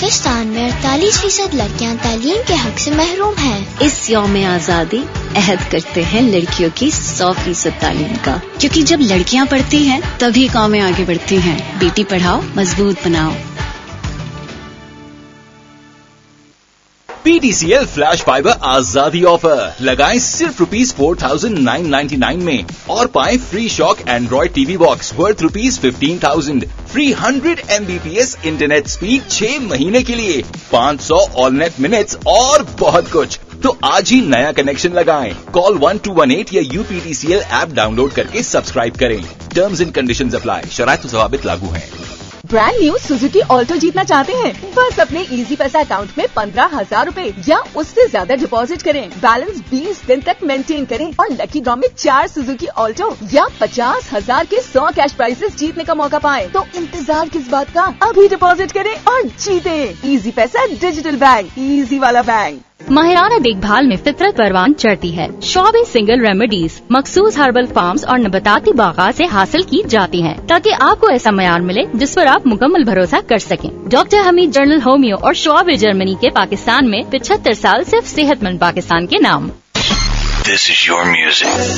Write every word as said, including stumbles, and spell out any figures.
पाकिस्तान में अड़तालीस फीसद लड़कियां तालीम के हक से महरूम हैं। इस यौम आज़ादी अहद करते हैं लड़कियों की सौ फीसद तालीम का, क्योंकि जब लड़कियां पढ़ती हैं तभी कौमें आगे बढ़ती हैं। बेटी पढ़ाओ, मजबूत बनाओ। P T C L flash fibre आजादी ऑफर लगाएं सिर्फ rupees four thousand nine ninety nine में और पाएं free shock Android TV box worth rupees fifteen thousand, free hundred M B P S internet speed छह महीने के लिए, पाँच सौ ऑल नेट मिनट्स और बहुत कुछ। तो आज ही नया कनेक्शन लगाएं। Call one two one eight या U P T C L app download करके सब्सक्राइब करें। टर्म्स एंड कंडीशंस अप्लाई, शराइत व ज़वाबित लागू हैं। ब्रांड न्यू सुजुकी ऑल्टो जीतना चाहते हैं? बस अपने इजी पैसा अकाउंट में पंद्रह हजार रूपए या उससे ज्यादा डिपॉजिट करें, बैलेंस बीस दिन तक मेंटेन करें और लकी ड्रॉ में चार सुजुकी ऑल्टो या पचास हजार के सौ कैश प्राइजेस जीतने का मौका पाएं। तो इंतजार किस बात का, अभी डिपॉजिट करें और जीते। इजी पैसा डिजिटल बैंक, इजी वाला बैंक। माहिराना देखभाल में फितरत परवान चढ़ती है। शॉबी सिंगल रेमेडीज मखसूस हर्बल फार्म्स और नबाताती बागात से हासिल की जाती हैं, ताकि आपको ऐसा मयार मिले जिस पर आप मुकम्मल भरोसा कर सकें। डॉक्टर हमीद जर्नल होमियो और शॉबी जर्मनी के पाकिस्तान में पिछहत्तर साल सिर्फ सेहतमंद पाकिस्तान के नाम। This is your music.